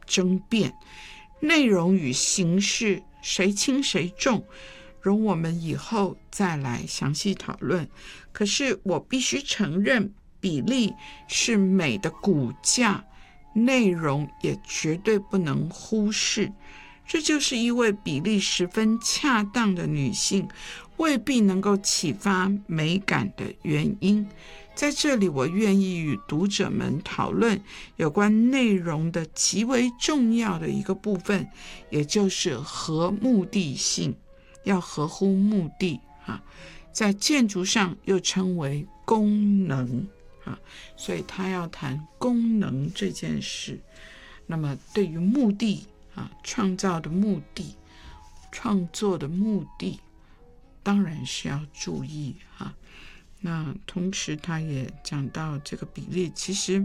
争辩，内容与形式谁轻谁重，容我们以后再来详细讨论。可是我必须承认，比例是美的骨架，内容也绝对不能忽视。这就是一位比例十分恰当的女性未必能够启发美感的原因。在这里，我愿意与读者们讨论有关内容的极为重要的一个部分，也就是合目的性，要合乎目的在建筑上又称为功能所以他要谈功能这件事。那么对于目的创造的目的，创作的目的，当然是要注意那同时他也讲到这个比例，其实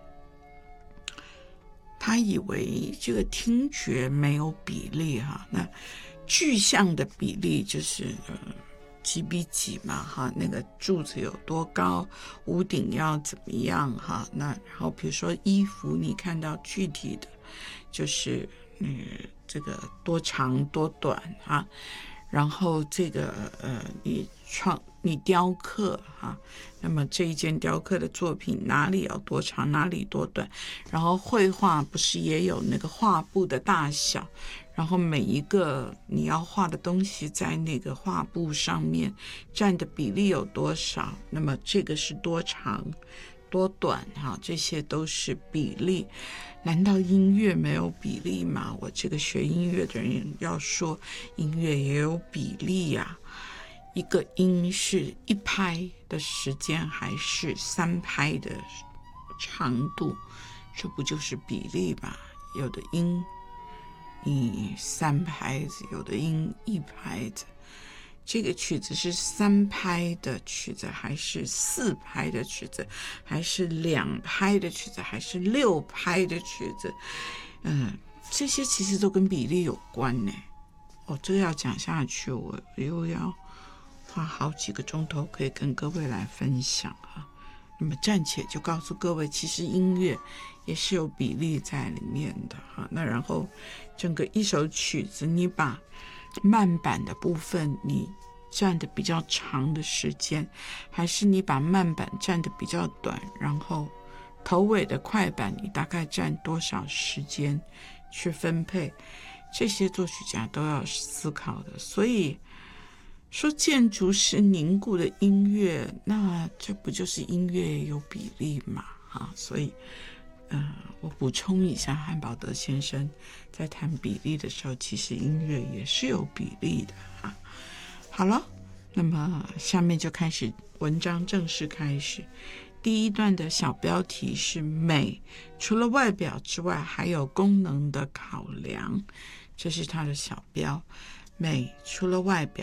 他以为这个听觉没有比例那具象的比例就是几比几嘛那个柱子有多高，屋顶要怎么样那然后比如说衣服，你看到具体的就是这个多长多短然后这个你雕刻那么这一件雕刻的作品哪里要多长哪里多短，然后绘画不是也有那个画布的大小，然后每一个你要画的东西在那个画布上面占的比例有多少，那么这个是多长多短这些都是比例。难道音乐没有比例吗？我这个学音乐的人要说音乐也有比例一个音是1拍的时间还是3拍的长度，这不就是比例吧？有的音你3拍子，有的音1拍子，这个曲子是3拍的曲子还是4拍的曲子，还是2拍的曲子，还是6拍的曲子这些其实都跟比例有关呢。这个要讲下去我又要花好几个钟头可以跟各位来分享那么暂且就告诉各位，其实音乐也是有比例在里面的那然后整个一首曲子，你把慢板的部分你占的比较长的时间，还是你把慢板占的比较短，然后头尾的快板你大概占多少时间去分配，这些作曲家都要思考的。所以说建筑是凝固的音乐，那这不就是音乐有比例嘛所以我补充一下，汉堡德先生在谈比例的时候，其实音乐也是有比例的好了，那么下面就开始文章正式开始。第一段的小标题是美，除了外表之外还有功能的考量，这是它的小标。美除了外表